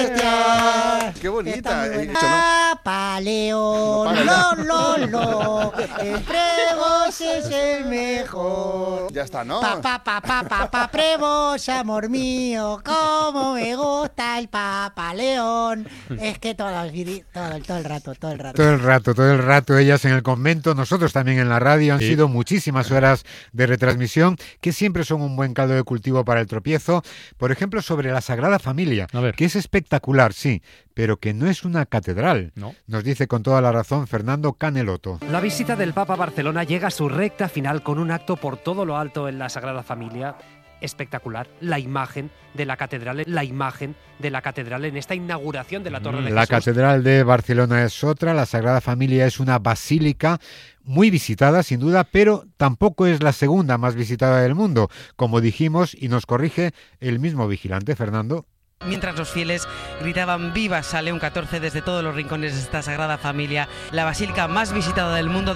Qué bonita. Papa León, lo, entre vos es el mejor. Ya está, ¿no? Papá, prevos, amor mío, cómo me gusta el Papa León. Es que todo el rato. Todo el rato, ellas en el convento, nosotros también en la radio. Han sido muchísimas horas de retransmisión que siempre son un buen caldo de cultivo para el tropiezo. Por ejemplo, sobre la Sagrada Familia, que es espectacular, sí, pero que no es una catedral. No. Nos dice con toda la razón Fernando Canelotto. La visita del Papa a Barcelona llega a su recta final con un acto por todo lo alto en la Sagrada Familia. Espectacular, la imagen de la catedral en esta inauguración de la Torre de Jesús. La Catedral de Barcelona es otra, la Sagrada Familia es una basílica muy visitada, sin duda, pero tampoco es la segunda más visitada del mundo, como dijimos, y nos corrige el mismo vigilante, Fernando. Mientras los fieles gritaban ¡Viva San León XIV! Desde todos los rincones de esta Sagrada Familia, la basílica más visitada del mundo,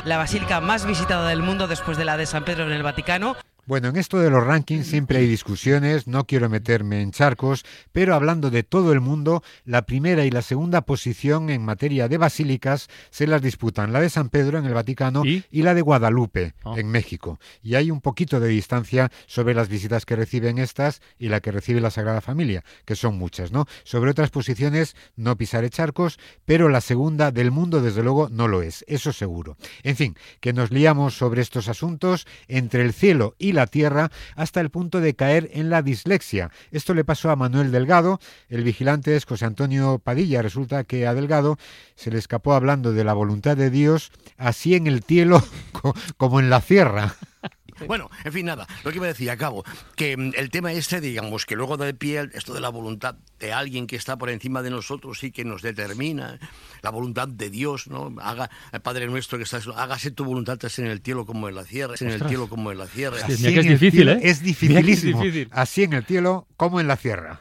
después de la de San Pedro en el Vaticano. Bueno, en esto de los rankings siempre hay discusiones, no quiero meterme en charcos, pero hablando de todo el mundo, la primera y la segunda posición en materia de basílicas se las disputan la de San Pedro en el Vaticano y la de Guadalupe en México. Y hay un poquito de distancia sobre las visitas que reciben estas y la que recibe la Sagrada Familia, que son muchas, ¿no? Sobre otras posiciones no pisaré charcos, pero la segunda del mundo desde luego no lo es, eso seguro. En fin, que nos liamos sobre estos asuntos entre el cielo y la tierra hasta el punto de caer en la dislexia. Esto le pasó a Manuel Delgado, el vigilante es José Antonio Padilla. Resulta que a Delgado se le escapó hablando de la voluntad de Dios, así en el cielo como en la tierra. Bueno, en fin, nada, lo que iba a decir, acabo, que el tema digamos, que luego da de pie esto de la voluntad de alguien que está por encima de nosotros y que nos determina, la voluntad de Dios, ¿no? Padre nuestro que estás, hágase tu voluntad en el cielo como en la tierra, Así que es difícil, cielo, es dificilísimo, así en el cielo como en la tierra.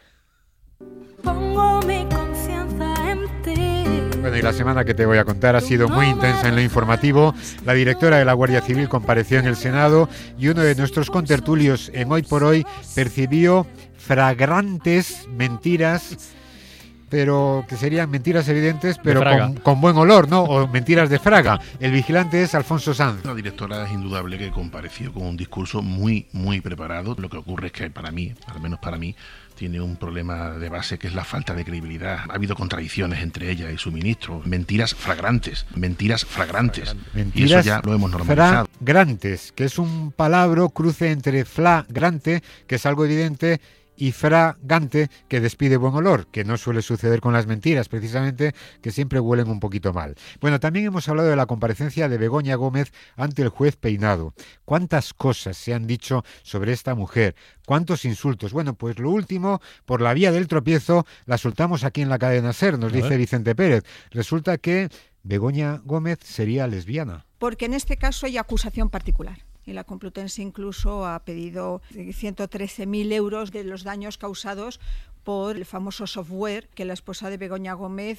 Pongo mi confianza en ti. Bueno, y la semana que te voy a contar ha sido muy intensa en lo informativo. La directora de la Guardia Civil compareció en el Senado y uno de nuestros contertulios en Hoy por Hoy percibió flagrantes mentiras, pero que serían mentiras evidentes, pero con buen olor, ¿no? O mentiras de Fraga. El vigilante es Alfonso Sanz. La directora es indudable que compareció con un discurso muy, muy preparado. Lo que ocurre es que para mí, al menos para mí, tiene un problema de base que es la falta de credibilidad. Ha habido contradicciones entre ella y su ministro. Mentiras flagrantes. Y eso ya lo hemos normalizado. Flagrantes, que es un palabra cruce entre flagrante, que es algo evidente, y fragante, que despide buen olor, que no suele suceder con las mentiras, precisamente, que siempre huelen un poquito mal. Bueno, también hemos hablado de la comparecencia de Begoña Gómez ante el juez Peinado. ¿Cuántas cosas se han dicho sobre esta mujer? ¿Cuántos insultos? Bueno, pues lo último, por la vía del tropiezo, la soltamos aquí en la cadena SER, nos dice Vicente Pérez. Resulta que Begoña Gómez sería lesbiana. Porque en este caso hay acusación particular. Y la Complutense incluso ha pedido 113.000 euros de los daños causados por el famoso software que la esposa de Begoña Gómez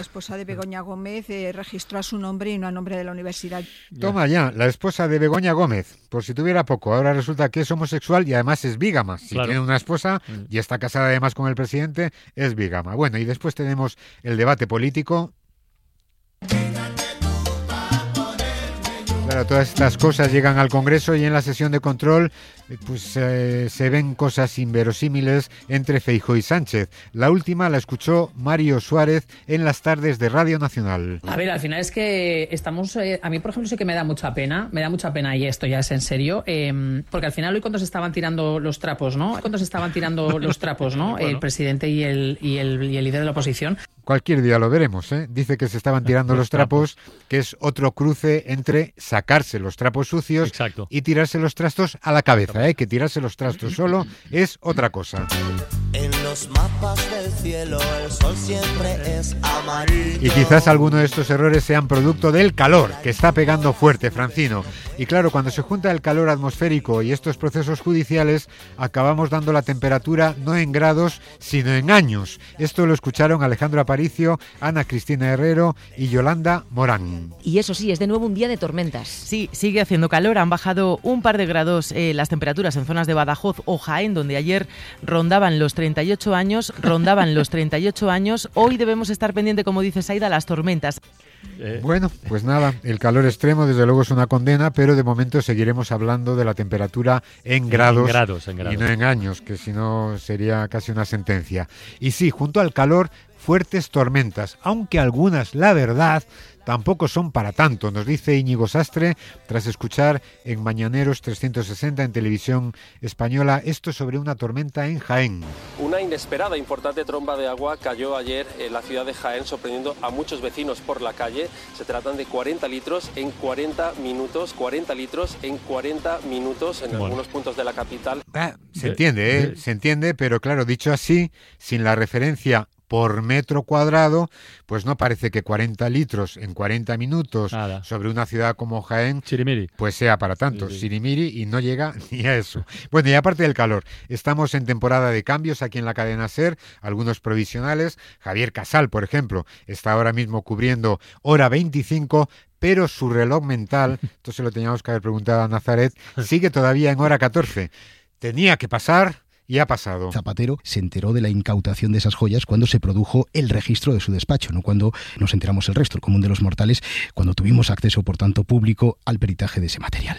registró a su nombre y no a nombre de la universidad. Toma ya, la esposa de Begoña Gómez, por si tuviera poco, ahora resulta que es homosexual y además es bígama. Si tiene una esposa y está casada además con el presidente, es bígama. Bueno, y después tenemos el debate político. Claro, todas estas cosas llegan al Congreso y en la sesión de control pues se ven cosas inverosímiles entre Feijóo y Sánchez. La última la escuchó Mario Suárez en las tardes de Radio Nacional. A ver, al final es que estamos... a mí, por ejemplo, sí que me da mucha pena, y esto ya es en serio, porque al final hoy cuando se estaban tirando los trapos, ¿no? Bueno. El presidente y el líder de la oposición... Cualquier día lo veremos, ¿eh? Dice que se estaban tirando los trapos, que es otro cruce entre sacarse los trapos sucios y tirarse los trastos a la cabeza, ¿eh? Que tirarse los trastos solo es otra cosa. En los mapas del cielo el sol siempre es amarillo. Y quizás alguno de estos errores sean producto del calor, que está pegando fuerte, Francino. Y claro, cuando se junta el calor atmosférico y estos procesos judiciales, acabamos dando la temperatura no en grados, sino en años. Esto lo escucharon Alejandro Aparicio, Ana Cristina Herrero y Yolanda Morán. Y eso sí, es de nuevo un día de tormentas. Sí, sigue haciendo calor, han bajado un par de grados las temperaturas temperaturas en zonas de Badajoz o Jaén, donde ayer rondaban los 38 años, hoy debemos estar pendiente, como dice Saida, las tormentas. Bueno, pues nada, el calor extremo desde luego es una condena, pero de momento seguiremos hablando de la temperatura en grados. Y no en años, que si no sería casi una sentencia. Y sí, junto al calor, fuertes tormentas, aunque algunas, la verdad, tampoco son para tanto, nos dice Íñigo Sastre, tras escuchar en Mañaneros 360 en Televisión Española esto sobre una tormenta en Jaén. Una inesperada importante tromba de agua cayó ayer en la ciudad de Jaén, sorprendiendo a muchos vecinos por la calle. Se tratan de 40 litros en 40 minutos, 40 litros en 40 minutos en algunos puntos de la capital. Se entiende, pero claro, dicho así, sin la referencia por metro cuadrado, pues no parece que 40 litros en 40 minutos sobre una ciudad como Jaén, pues sea para tanto, sirimiri, y no llega ni a eso. Bueno, y aparte del calor, estamos en temporada de cambios aquí en la cadena SER, algunos provisionales. Javier Casal, por ejemplo, está ahora mismo cubriendo hora 25, pero su reloj mental, esto se lo teníamos que haber preguntado a Nazaret, sigue todavía en hora 14. Tenía que pasar. Y ha pasado. Zapatero se enteró de la incautación de esas joyas cuando se produjo el registro de su despacho, no cuando nos enteramos el resto, el común de los mortales, cuando tuvimos acceso, por tanto, público al peritaje de ese material.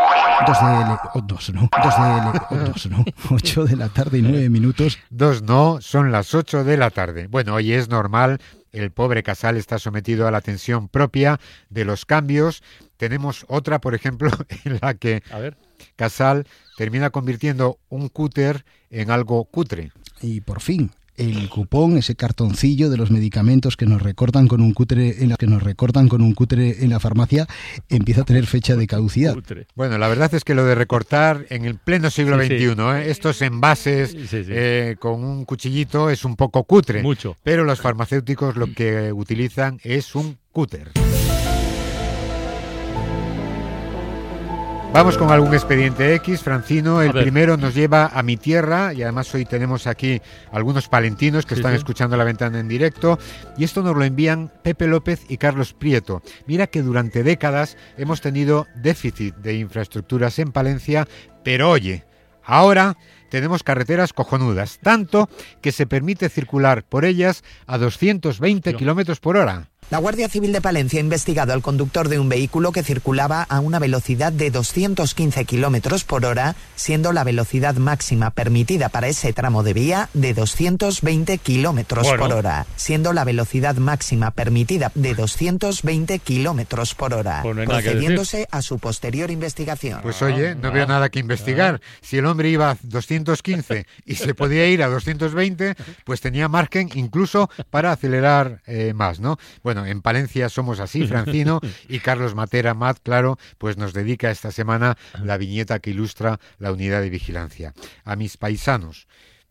8 de la tarde y 9 minutos. Son las 8 de la tarde. Bueno, hoy es normal, el pobre Casal está sometido a la tensión propia de los cambios. Tenemos otra, por ejemplo, en la que Casal termina convirtiendo un cúter en algo cutre. Y por fin, el cupón, ese cartoncillo de los medicamentos que nos recortan con un cútere en la farmacia, empieza a tener fecha de caducidad. Bueno, la verdad es que lo de recortar en el pleno siglo XXI, estos envases con un cuchillito es un poco cutre. Mucho. Pero los farmacéuticos lo que utilizan es un cúter. Vamos con algún expediente X, Francino. El primero nos lleva a mi tierra y además hoy tenemos aquí algunos palentinos que están escuchando La Ventana en directo y esto nos lo envían Pepe López y Carlos Prieto. Mira que durante décadas hemos tenido déficit de infraestructuras en Palencia, pero oye, ahora tenemos carreteras cojonudas, tanto que se permite circular por ellas a 220 kilómetros por hora. La Guardia Civil de Palencia ha investigado al conductor de un vehículo que circulaba a una velocidad de 215 kilómetros por hora, siendo la velocidad máxima permitida para ese tramo de vía de 220 kilómetros por hora. Siendo la velocidad máxima permitida de 220 kilómetros por hora, procediéndose a su posterior investigación. Pues oye, no veo nada que investigar. Si el hombre iba a 215 y se podía ir a 220, pues tenía margen incluso para acelerar más, ¿no? Bueno, en Palencia somos así, Francino, y Carlos Matera, claro, pues nos dedica esta semana la viñeta que ilustra la unidad de vigilancia. A mis paisanos,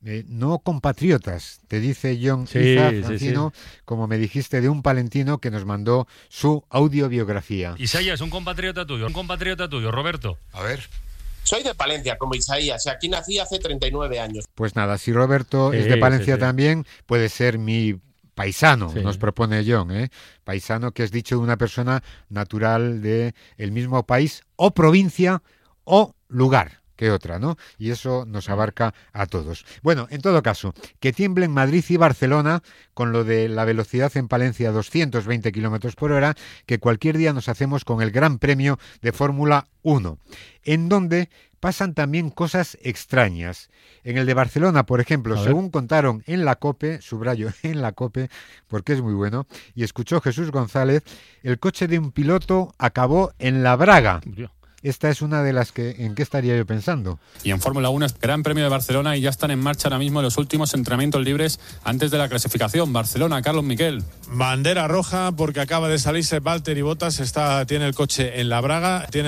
no compatriotas, te dice John Iza, Francino, como me dijiste de un palentino que nos mandó su audiobiografía. Isaías, un compatriota tuyo, Roberto. A ver. Soy de Palencia, como Isaías, y aquí nací hace 39 años. Pues nada, si Roberto es de Palencia también, puede ser mi paisano, nos propone John, paisano que es dicho de una persona natural de el mismo país o provincia o lugar que otra, ¿no? Y eso nos abarca a todos. Bueno, en todo caso, que tiemblen Madrid y Barcelona con lo de la velocidad en Palencia 220 kilómetros por hora, que cualquier día nos hacemos con el Gran Premio de Fórmula 1, en donde pasan también cosas extrañas. En el de Barcelona, por ejemplo, según contaron en la COPE, subrayo en la COPE, porque es muy bueno, y escuchó Jesús González, el coche de un piloto acabó en La Braga. Esta es una de las que, ¿en qué estaría yo pensando? Y en Fórmula 1 es Gran Premio de Barcelona y ya están en marcha ahora mismo los últimos entrenamientos libres antes de la clasificación. Barcelona, Carlos Miquel. Bandera roja porque acaba de salirse Valtteri Bottas, tiene el coche en la Braga, en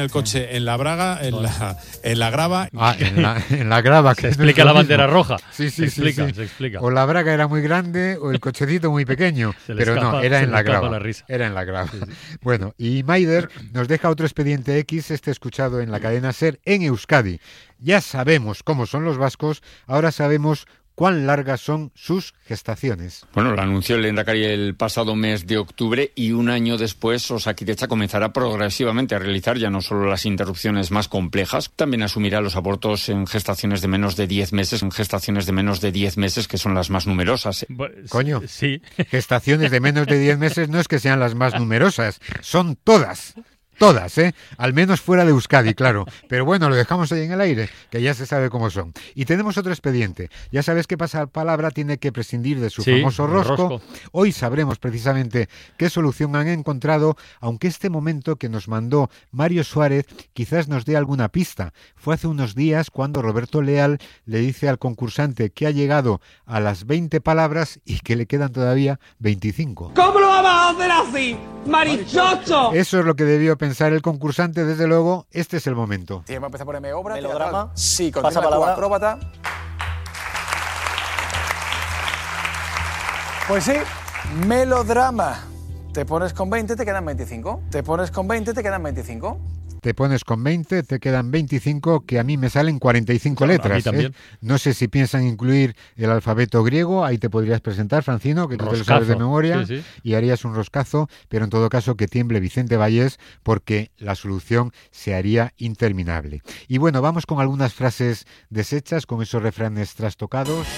la grava. En la grava. Se explica la bandera roja. Sí. Se explica. O la Braga era muy grande o el cochecito muy pequeño, pero no, era en la grava. Era en la grava. Sí. Bueno, y Maider nos deja otro expediente X, escuchado en la cadena SER en Euskadi. Ya sabemos cómo son los vascos, ahora sabemos cuán largas son sus gestaciones. Bueno, lo anunció el Lehendakari el pasado mes de octubre y un año después Osakidetza comenzará progresivamente a realizar ya no solo las interrupciones más complejas, también asumirá los abortos en gestaciones de menos de 10 meses, que son las más numerosas. Coño, sí. Gestaciones de menos de 10 meses no es que sean las más numerosas, son todas. Todas, al menos fuera de Euskadi, claro. Pero bueno, lo dejamos ahí en el aire, que ya se sabe cómo son. Y tenemos otro expediente. Ya sabes que Pasapalabra tiene que prescindir de su famoso rosco. Hoy sabremos precisamente qué solución han encontrado, aunque este momento que nos mandó Mario Suárez quizás nos dé alguna pista. Fue hace unos días cuando Roberto Leal le dice al concursante que ha llegado a las 20 palabras y que le quedan todavía 25. ¿Cómo lo vamos a hacer así, marichocho? Eso es lo que debió pensar el concursante, desde luego. Este es el momento. Tiempo a empezar por M, obra, melodrama, teatral. Sí, pasa continúa tu palabra. acróbata. Pues sí, melodrama. Te pones con 20, te quedan 25. Te pones con 20, te quedan 25. Te pones con 20, te quedan 25, que a mí me salen 45 letras. A mí también. No sé si piensan incluir el alfabeto griego, ahí te podrías presentar, Francino, que tú te lo sabes de memoria, sí. Y harías un roscazo, pero en todo caso que tiemble Vicente Vallés, porque la solución se haría interminable. Y bueno, vamos con algunas frases deshechas, con esos refranes trastocados.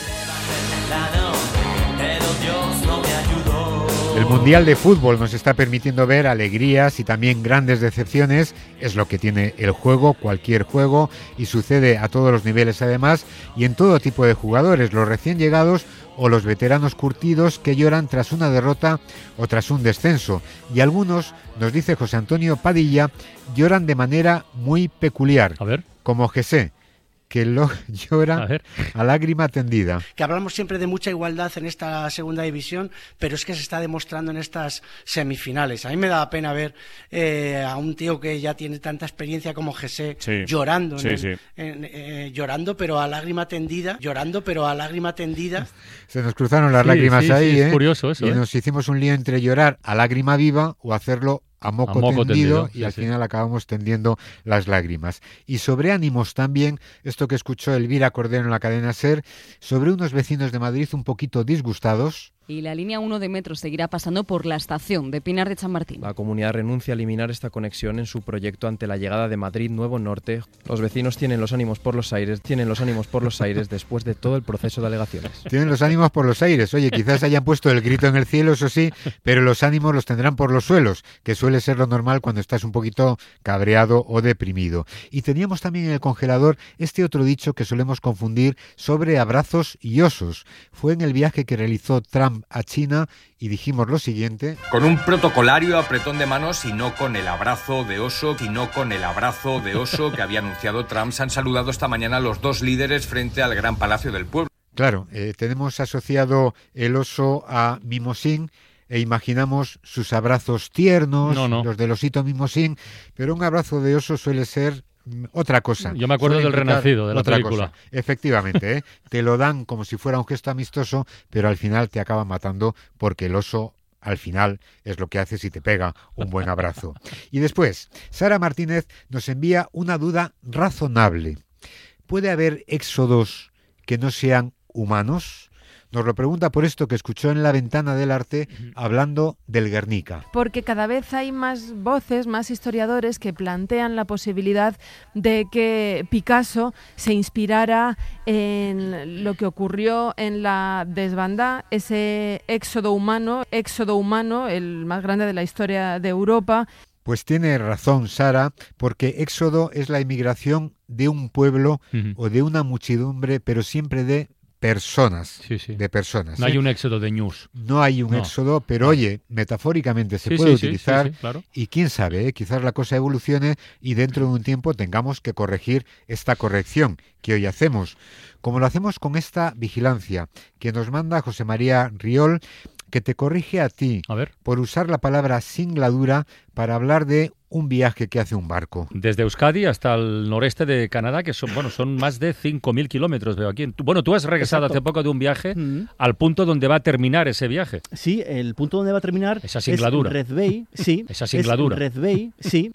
El Mundial de Fútbol nos está permitiendo ver alegrías y también grandes decepciones. Es lo que tiene el juego, cualquier juego, y sucede a todos los niveles además y en todo tipo de jugadores, los recién llegados o los veteranos curtidos que lloran tras una derrota o tras un descenso. Y algunos, nos dice José Antonio Padilla, lloran de manera muy peculiar, como Jesé, que lo llora a lágrima tendida. Que hablamos siempre de mucha igualdad en esta segunda división, pero es que se está demostrando en estas semifinales. A mí me da pena ver a un tío que ya tiene tanta experiencia como Jesé llorando, llorando pero a lágrima tendida, Se nos cruzaron las lágrimas ahí, es curioso eso, y nos hicimos un lío entre llorar a lágrima viva o hacerlo a moco tendido, y al final acabamos tendiendo las lágrimas. Y sobre ánimos también, esto que escuchó Elvira Cordero en la cadena SER, sobre unos vecinos de Madrid un poquito disgustados. Y la línea 1 de metro seguirá pasando por la estación de Pinar de Chamartín. La comunidad renuncia a eliminar esta conexión en su proyecto ante la llegada de Madrid Nuevo Norte. Los vecinos tienen los ánimos por los aires, después de todo el proceso de alegaciones. Tienen los ánimos por los aires. Oye, quizás hayan puesto el grito en el cielo, eso sí, pero los ánimos los tendrán por los suelos, que suele ser lo normal cuando estás un poquito cabreado o deprimido. Y teníamos también en el congelador este otro dicho que solemos confundir sobre abrazos y osos. Fue en el viaje que realizó Trump a China y dijimos lo siguiente: con un protocolario apretón de manos y no con el abrazo de oso que había anunciado Trump. Se han saludado esta mañana los dos líderes frente al Gran Palacio del Pueblo. Claro, tenemos asociado el oso a Mimosín e imaginamos sus abrazos tiernos, los del osito Mimosín, pero un abrazo de oso suele ser otra cosa. Yo me acuerdo del Renacido, de la película. Cosa. Efectivamente, te lo dan como si fuera un gesto amistoso, pero al final te acaban matando porque el oso al final es lo que hace si te pega un buen abrazo. Y después, Sara Martínez nos envía una duda razonable. ¿Puede haber éxodos que no sean humanos? Nos lo pregunta por esto que escuchó en La Ventana del Arte hablando del Guernica. Porque cada vez hay más voces, más historiadores que plantean la posibilidad de que Picasso se inspirara en lo que ocurrió en la desbandá, ese éxodo humano, el más grande de la historia de Europa. Pues tiene razón Sara, porque éxodo es la emigración de un pueblo o de una muchedumbre, pero siempre de personas, de personas. No hay un éxodo de ñus. No hay un éxodo, pero oye, metafóricamente se puede utilizar claro. Y quién sabe, quizás la cosa evolucione y dentro de un tiempo tengamos que corregir esta corrección que hoy hacemos, como lo hacemos con esta vigilancia que nos manda José María Riol, que te corrige a ti por usar la palabra singladura para hablar de un viaje que hace un barco. Desde Euskadi hasta el noreste de Canadá, que son más de 5.000 kilómetros, veo aquí. Tú has regresado hace poco de un viaje al punto donde va a terminar ese viaje. Sí, el punto donde va a terminar esa singladura. es Red Bay, sí. Esa singladura. Es Red Bay, sí.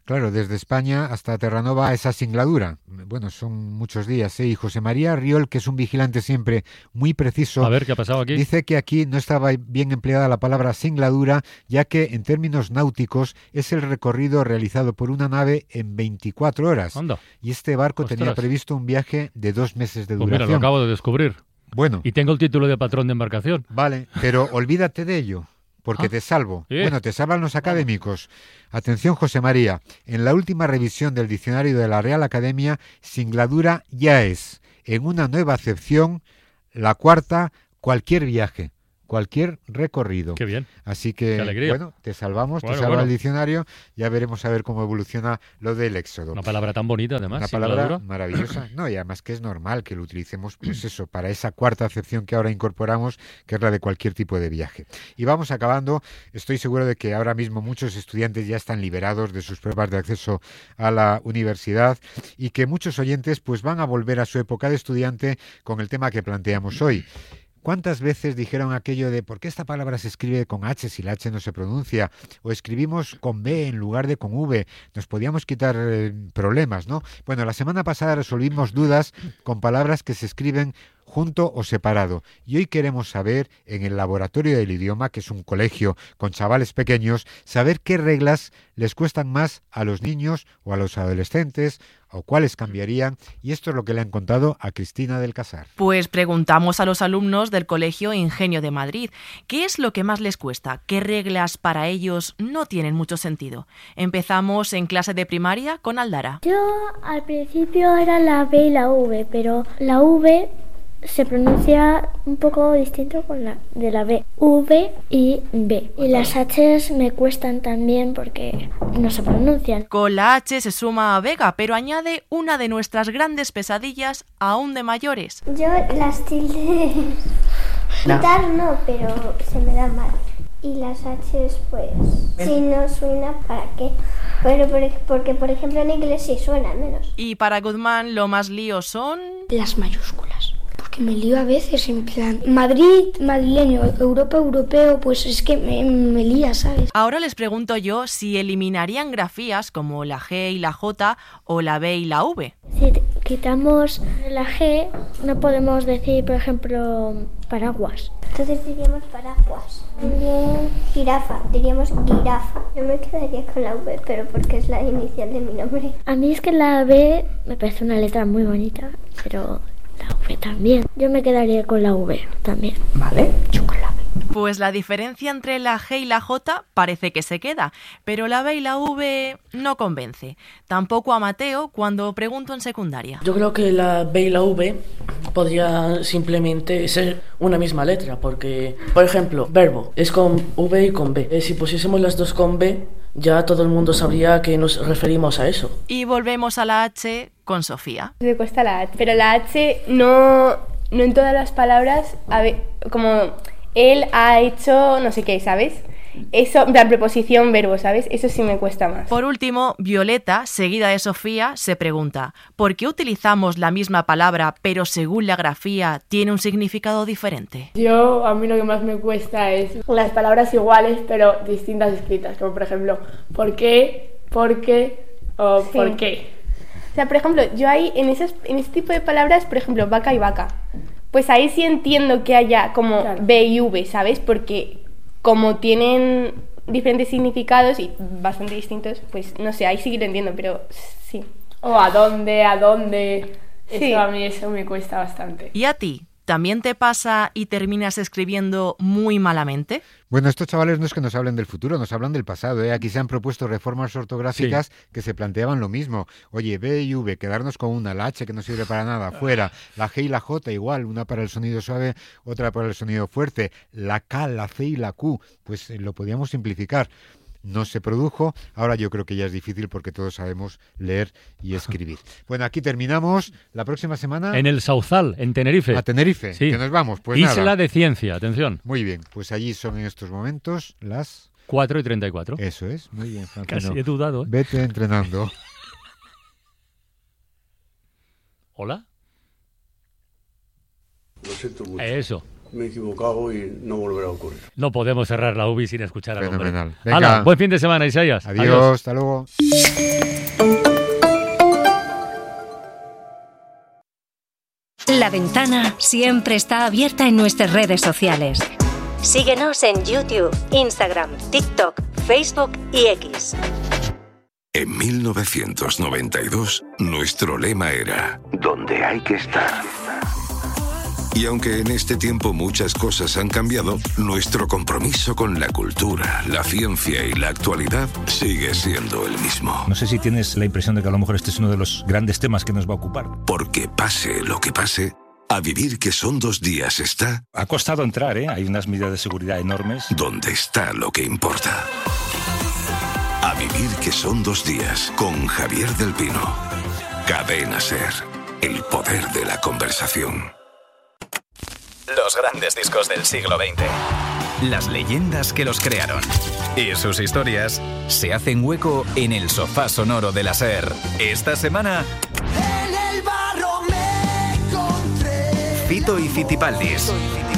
claro, desde España hasta Terranova a esa singladura. Bueno, son muchos días, ¿eh? Y José María Riol, que es un vigilante siempre muy preciso, a ver qué ha pasado aquí, dice que aquí no estaba bien empleada la palabra singladura, ya que en términos náuticos es el recorrido realizado por una nave en 24 horas. Anda. Y este barco Ostras. tenía previsto un viaje de 2 meses de Pues duración. mira, lo acabo de descubrir. Bueno. Y tengo el título de patrón de embarcación. Vale, pero olvídate de ello, porque te salvo. Bueno, te salvan los académicos. Atención, José María. En la última revisión del diccionario de la Real Academia, singladura ya es, en una nueva acepción, la cuarta, cualquier viaje, cualquier recorrido. Qué bien. Así que, qué alegría. bueno, te salvamos, Bueno, te salva bueno. el diccionario. Ya veremos a ver cómo evoluciona lo del éxodo. Una palabra tan bonita, además. Una palabra maravillosa. No, y además que es normal que lo utilicemos, pues eso, para esa cuarta acepción que ahora incorporamos, que es la de cualquier tipo de viaje. Y vamos acabando. Estoy seguro de que ahora mismo muchos estudiantes ya están liberados de sus pruebas de acceso a la universidad y que muchos oyentes pues van a volver a su época de estudiante con el tema que planteamos hoy. ¿Cuántas veces dijeron aquello de ¿por qué esta palabra se escribe con H si la H no se pronuncia? O escribimos con B en lugar de con V. Nos podíamos quitar problemas, ¿no? Bueno, la semana pasada resolvimos dudas con palabras que se escriben junto o separado. Y hoy queremos saber, en el Laboratorio del Idioma, que es un colegio con chavales pequeños, saber qué reglas les cuestan más a los niños o a los adolescentes, o cuáles cambiarían, y esto es lo que le han contado a Cristina del Casar. Pues preguntamos a los alumnos del Colegio Ingenio de Madrid, ¿qué es lo que más les cuesta? ¿Qué reglas para ellos no tienen mucho sentido? Empezamos en clase de primaria con Aldara. Yo al principio era la B y la V, pero la V se pronuncia un poco distinto con la de la B, V y B. Y las H's me cuestan también porque no se pronuncian. Con la H se suma a Vega, pero añade una de nuestras grandes pesadillas aún de mayores. Yo las tildes quitar no, pero se me da mal. Y las H's pues si no suena, ¿para qué? Pero porque por ejemplo en inglés sí suena menos. Y para Guzmán lo más lío son las mayúsculas. Que me lío a veces, en plan Madrid, madrileño, Europa, europeo, pues es que me lía, ¿sabes? Ahora les pregunto yo si eliminarían grafías como la G y la J o la B y la V. Si quitamos la G, no podemos decir, por ejemplo, paraguas. Entonces diríamos paraguas. También jirafa, diríamos girafa. Yo me quedaría con la V, pero porque es la inicial de mi nombre. A mí es que la B me parece una letra muy bonita, pero la V también. Yo me quedaría con la V también. ¿Vale? Yo con la V. Pues la diferencia entre la G y la J parece que se queda, pero la B y la V no convence. Tampoco a Mateo cuando pregunto en secundaria. Yo creo que la B y la V podría simplemente ser una misma letra, porque, por ejemplo, verbo es con V y con B. Si pusiésemos las dos con B, ya todo el mundo sabría a qué nos referimos a eso. Y volvemos a la H con Sofía. Me cuesta la H, pero la H no en todas las palabras, a ver, como él ha hecho no sé qué, ¿sabes? Eso, la preposición verbo, ¿sabes? Eso sí me cuesta más. Por último, Violeta, seguida de Sofía, se pregunta ¿por qué utilizamos la misma palabra pero según la grafía tiene un significado diferente? A mí lo que más me cuesta es las palabras iguales pero distintas escritas, como por ejemplo ¿por qué? ¿Por qué? O sí. ¿Por qué? O sea, por ejemplo, yo ahí en ese tipo de palabras, por ejemplo, vaca y vaca, pues ahí sí entiendo que haya como claro. B y V, ¿sabes? Porque como tienen diferentes significados y bastante distintos, pues no sé, ahí sí que lo entiendo, pero sí. O a dónde, sí. A mí eso me cuesta bastante. ¿Y a ti? ¿También te pasa y terminas escribiendo muy malamente? Bueno, estos chavales no es que nos hablen del futuro, nos hablan del pasado, ¿eh? Aquí se han propuesto reformas ortográficas que se planteaban lo mismo. Oye, B y V, quedarnos con una, la H que no sirve para nada, fuera. La G y la J igual, una para el sonido suave, otra para el sonido fuerte. La K, la C y la Q, pues lo podíamos simplificar. No se produjo, ahora yo creo que ya es difícil porque todos sabemos leer y escribir. Bueno, aquí terminamos, la próxima semana... En el Sauzal, en Tenerife. A Tenerife, sí. Que nos vamos, pues Isla nada. de Ciencia, atención. Muy bien, pues allí son en estos momentos las... 4:34. Eso es, muy bien, Francino. Casi he dudado, ¿eh? Vete entrenando. ¿Hola? Lo siento mucho. Eso. me he equivocado y no volverá a ocurrir. No podemos cerrar la UBI sin escuchar al hombre. Fenomenal. Hala, buen fin de semana, Isaías. Adiós, hasta luego. La Ventana siempre está abierta en nuestras redes sociales. Síguenos en YouTube, Instagram, TikTok, Facebook y X. En 1992, nuestro lema era «Donde hay que estar». Y aunque en este tiempo muchas cosas han cambiado, nuestro compromiso con la cultura, la ciencia y la actualidad sigue siendo el mismo. No sé si tienes la impresión de que a lo mejor este es uno de los grandes temas que nos va a ocupar. Porque pase lo que pase, a vivir que son 2 días está... Ha costado entrar, ¿eh? Hay unas medidas de seguridad enormes. Donde está lo que importa. A vivir que son 2 días, con Javier del Pino. Cadena SER, el poder de la conversación. Los grandes discos del siglo XX. Las leyendas que los crearon. Y sus historias se hacen hueco en el sofá sonoro de la SER. Esta semana... En el barro me encontré. Fito y Fitipaldis.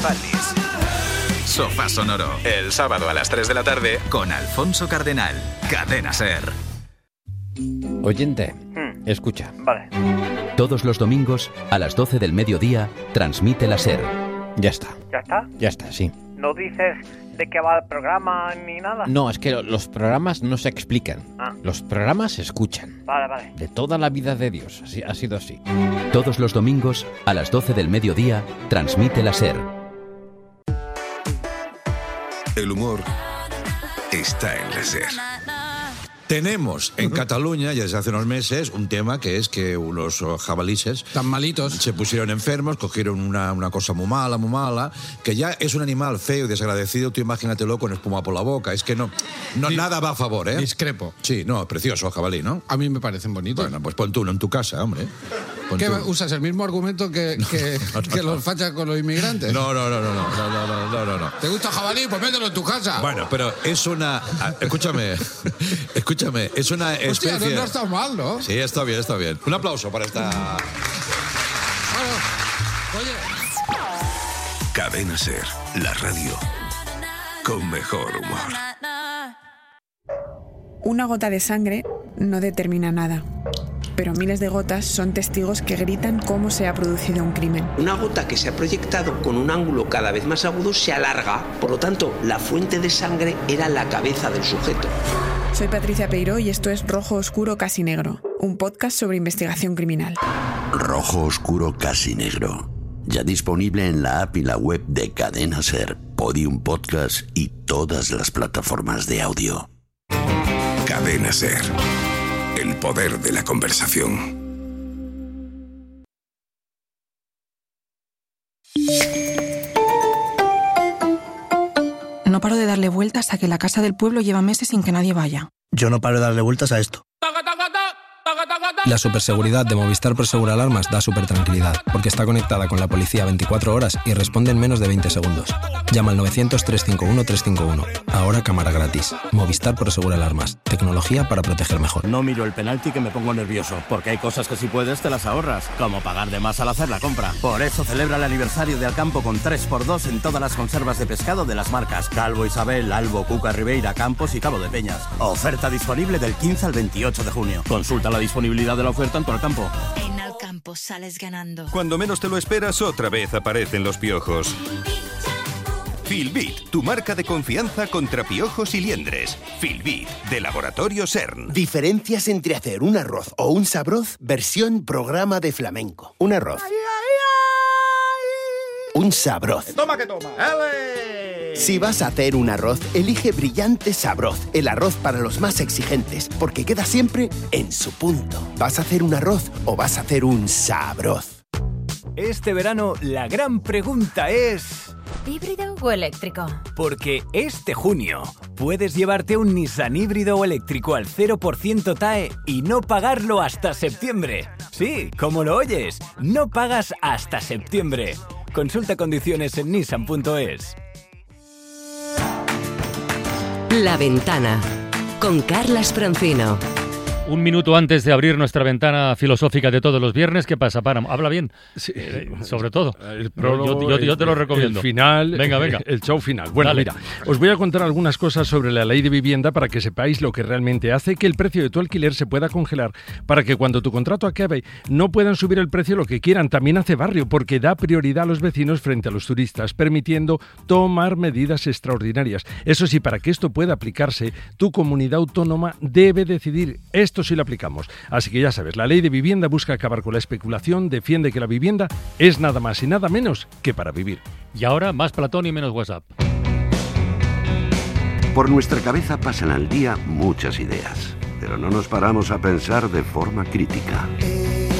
Sofá sonoro. El sábado a las 3 de la tarde con Alfonso Cardenal. Cadena SER. Oyente, escucha. Vale. Todos los domingos a las 12 del mediodía transmite la SER. Ya está. ¿Ya está? Ya está, sí. ¿No dices de qué va el programa ni nada? No, es que los programas no se explican. Ah. Los programas se escuchan. Vale. De toda la vida de Dios. Así, ha sido así. Todos los domingos a las 12 del mediodía transmite la SER. El humor está en la SER. Tenemos en Cataluña, ya desde hace unos meses, un tema que es que unos jabalíes tan malitos se pusieron enfermos, cogieron una cosa muy mala, que ya es un animal feo y desagradecido. Tú imagínatelo con espuma por la boca. Es que no nada va a favor, ¿eh? Discrepo. Sí, no, precioso jabalí, ¿no? A mí me parecen bonitos. Bueno, pues pon tú uno en tu casa, hombre. ¿Qué usas? ¿El mismo argumento que los fachas con los inmigrantes? No. ¿Te gusta jabalí? Pues mételo en tu casa. Bueno, pero es una... Escúchame, es una especie... Hostia, no está mal, ¿no? Sí, está bien. Un aplauso para esta... Bueno, oye... Cadena SER, la radio con mejor humor. Una gota de sangre no determina nada, pero miles de gotas son testigos que gritan cómo se ha producido un crimen. Una gota que se ha proyectado con un ángulo cada vez más agudo se alarga, por lo tanto, la fuente de sangre era la cabeza del sujeto. Soy Patricia Peiró y esto es Rojo Oscuro Casi Negro, un podcast sobre investigación criminal. Rojo Oscuro Casi Negro, ya disponible en la app y la web de Cadena SER, Podium Podcast y todas las plataformas de audio. Cadena SER, el poder de la conversación. No paro de darle vueltas a que la casa del pueblo lleva meses sin que nadie vaya. Yo no paro de darle vueltas a esto. La superseguridad de Movistar Prosegura Alarmas da supertranquilidad, porque está conectada con la policía 24 horas y responde en menos de 20 segundos. Llama al 900-351-351. Ahora cámara gratis. Movistar Prosegura Alarmas. Tecnología para proteger mejor. No miro el penalti que me pongo nervioso, porque hay cosas que si puedes te las ahorras, como pagar de más al hacer la compra. Por eso celebra el aniversario de Alcampo con 3x2 en todas las conservas de pescado de las marcas Calvo Isabel, Albo, Cuca, Ribeira, Campos y Cabo de Peñas. Oferta disponible del 15 al 28 de junio. Consulta la disponibilidad de la oferta en tu Alcampo. En Alcampo sales ganando. Cuando menos te lo esperas, otra vez aparecen los piojos. Filbit, tu marca de confianza contra piojos y liendres. Filbit, de Laboratorio CERN. Diferencias entre hacer un arroz o un sabroz, versión programa de flamenco. Un arroz. Un sabroz. Toma que toma. Si vas a hacer un arroz, elige Brillante Sabroz, el arroz para los más exigentes, porque queda siempre en su punto. ¿Vas a hacer un arroz o vas a hacer un sabroz? Este verano, la gran pregunta es... ¿híbrido o eléctrico? Porque este junio puedes llevarte un Nissan híbrido o eléctrico al 0% TAE y no pagarlo hasta septiembre. Sí, como lo oyes, no pagas hasta septiembre. Consulta condiciones en nissan.es. La Ventana, con Carlas Francino. Un minuto antes de abrir nuestra ventana filosófica de todos los viernes, ¿qué pasa, Páramo? ¿Habla bien? Sí. Sobre todo. El prólogo, yo te lo recomiendo. El final. Venga. El show final. Bueno, Dale. mira, os voy a contar algunas cosas sobre la ley de vivienda para que sepáis lo que realmente hace que el precio de tu alquiler se pueda congelar, para que cuando tu contrato acabe no puedan subir el precio lo que quieran. También hace barrio, porque da prioridad a los vecinos frente a los turistas, permitiendo tomar medidas extraordinarias. Eso sí, para que esto pueda aplicarse, tu comunidad autónoma debe decidir. Esto sí lo aplicamos. Así que ya sabes, la ley de vivienda busca acabar con la especulación, defiende que la vivienda es nada más y nada menos que para vivir. Y ahora, más Platón y menos WhatsApp. Por nuestra cabeza pasan al día muchas ideas, pero no nos paramos a pensar de forma crítica.